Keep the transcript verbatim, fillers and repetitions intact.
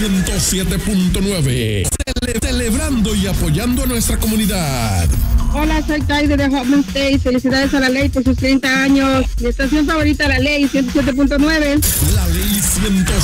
ciento siete punto nueve. Cele celebrando y apoyando a nuestra comunidad. Hola, soy Taide de Home State. Felicidades a La Ley por sus treinta años. Mi estación favorita, La Ley ciento siete punto nueve. La Ley ciento